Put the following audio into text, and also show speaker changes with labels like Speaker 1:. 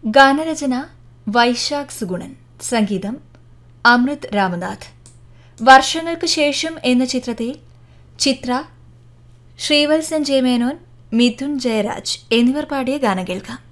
Speaker 1: ഗാനരചന വൈശാഖ് സുഗുണൻ, സംഗീതം അമൃത് രാമനാഥ്. വർഷങ്ങൾക്ക് ശേഷം എന്ന ചിത്രത്തിൽ ചിത്ര, ശ്രീവത്സൻ ജെ മേനോൻ, മിഥുൻ ജയരാജ് എന്നിവർ പാടിയ ഗാനം കേൾക്കാം.